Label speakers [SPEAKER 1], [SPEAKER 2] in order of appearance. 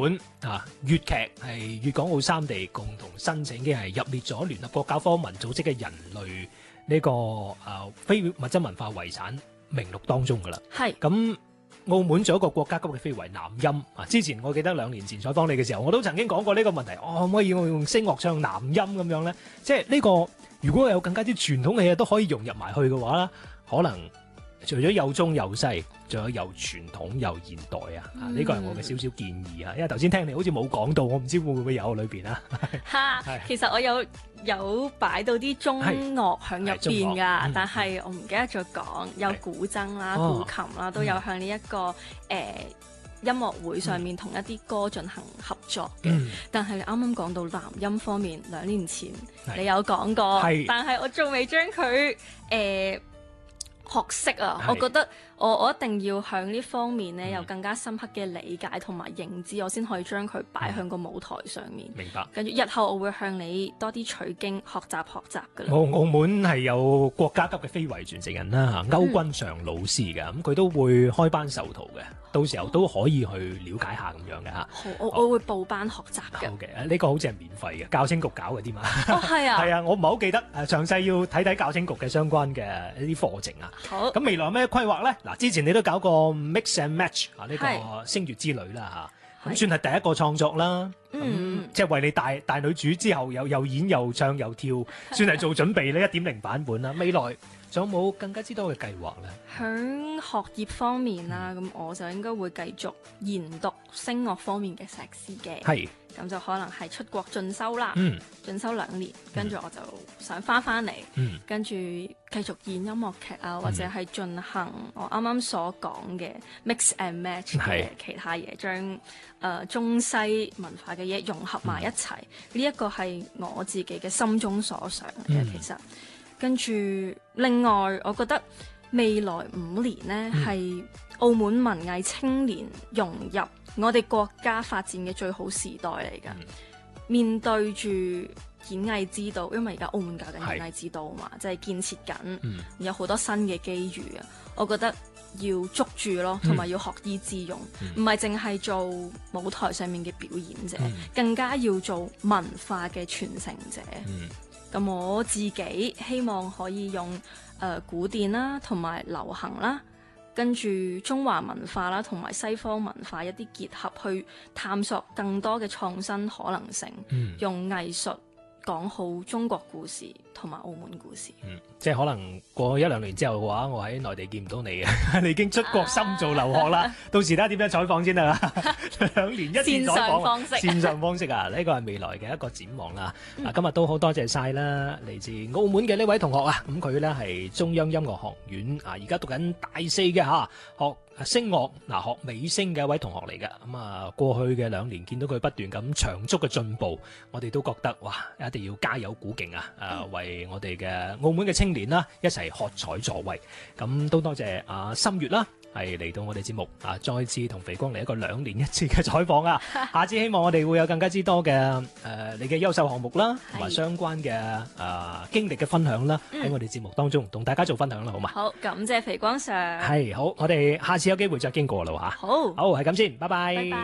[SPEAKER 1] 門粵劇係粵港澳三地共同申請嘅係入列咗聯合國教科文組織嘅人類呢個非物質文化遺產名錄當中噶啦。
[SPEAKER 2] 係
[SPEAKER 1] 咁。澳門仲有一個國家級嘅非遺南音之前我記得2年前採訪你嘅時候，我都曾經講過呢個問題，可唔可以用聲樂唱南音咁樣呢？即係呢個如果有更加之傳統嘅嘢都可以融入埋去嘅話啦，可能除咗有中有西，仲有又傳統又現代呢個係我嘅少少建議因為頭先聽你好似冇講到，我唔知會唔會有裏邊
[SPEAKER 2] 其實我有擺到啲中樂響入邊㗎，但係我唔記得咗講，有古箏啦、古琴啦，都有向呢一個音樂會上面同一啲歌進行合作嘅。但係你啱啱講到南音方面，2年前你有講過，但係我仲未將佢學識我覺得我一定要向呢方面咧有更加深刻嘅理解同埋認知，我先可以將佢擺向個舞台上面。明白。跟住日後我會向你多啲取經學習噶啦。澳
[SPEAKER 1] 門係有國家級嘅非遺傳承人啦，歐君常老師嘅，咁佢都會開班授徒嘅，到時候都可以去了解下咁樣嘅嚇。好，
[SPEAKER 2] 我會報班學習嘅。好
[SPEAKER 1] 嘅，呢個好似係免費嘅，教青局搞嘅啲嘛。
[SPEAKER 2] 係啊。
[SPEAKER 1] 係啊，我唔係好記得詳細要睇睇教青局嘅相關嘅一啲課程
[SPEAKER 2] 好。
[SPEAKER 1] 咁未來有咩規劃咧？之前你都搞過 mix and match 呢個星月之旅啦咁算係第一個創作啦。即係為你大女主之後又演又唱又跳，算係做準備呢 1.0 版本啦。未來仲有冇更加之多嘅計劃咧？
[SPEAKER 2] 響學業方面啦，咁我就應該會繼續研讀聲樂方面嘅碩士嘅。係。咁就可能係出國進修啦，進修2年，跟住我就想翻嚟，跟住繼續演音樂劇或者係進行我啱啱所講嘅 mix and match 嘅其他嘢，將中西文化嘅嘢融合埋一齊。呢一個係我自己嘅心中所想嘅。其實跟住另外，我覺得未來5年呢係澳門文藝青年融入我哋國家發展嘅最好時代嚟㗎。面對住演藝之道，因為而家澳門搞緊演藝之道嘛，即係建設緊，有好多新嘅機遇我覺得要捉住咯，同埋要學以致用，唔係淨係做舞台上面嘅表演者，更加要做文化嘅傳承者。咁我自己希望可以用古典啦，同埋流行啦，跟住中華文化啦，同埋西方文化一啲結合，去探索更多嘅創新可能性，用藝術講好中國故事同埋澳門故事。
[SPEAKER 1] 即係可能過1-2年之後嘅話，我喺內地見唔到你嘅，你已經出國深造留學啦。到時睇下點樣採訪先啦。2年1次採訪，線上方式呢個係未來嘅一個展望啦。今日都好多謝晒啦，嚟自澳門嘅呢位同學咁佢呢係中央音樂學院而家讀緊大4嘅學聲樂學美聲嘅一位同學嚟嘅。過去嘅2年見到佢不斷咁長足嘅進步，我哋都覺得哇，一定要加油鼓勁為我哋嘅澳門嘅青年啦，一齊喝彩助威。咁都多謝心月啦，係嚟到我哋節目再次同肥光嚟一個2年1次嘅採訪下次希望我哋會有更加之多嘅你嘅優秀項目啦，同埋相關嘅經歷嘅分享啦，喺我哋節目當中同大家做分享啦，好嘛？
[SPEAKER 2] 好，感謝肥光 Sir。
[SPEAKER 1] 係好，我哋下次有機會再經過啦。好，係咁先，拜拜。